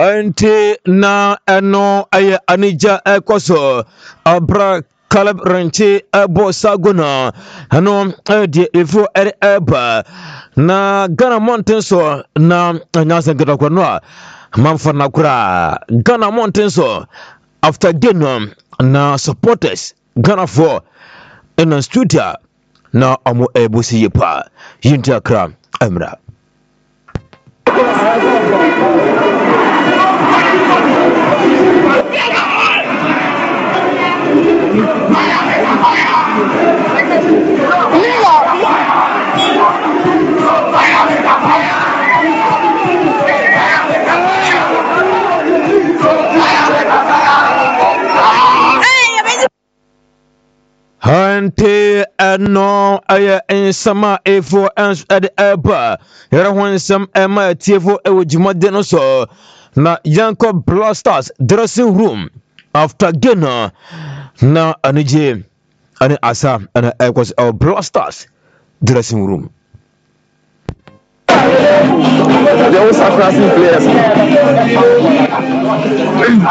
Ante na eno aye anija ekoso abra Caleb Renche ebo saguna ano die ifo eba na Ghana Mountain so na nyasa ngeda kwanwa mamfa na kura Ghana Mountain so after game na supporters Ghana for in a studio na amo ebusi yepa yinta kra amra Hante no aya ensama efo ens ed eba yara hwansam ema tiefo ewujumade no so na Yanko Blasters dressing room after game na anije ani asa ana ekwas our Blasters dressing room. They all sacrificing players.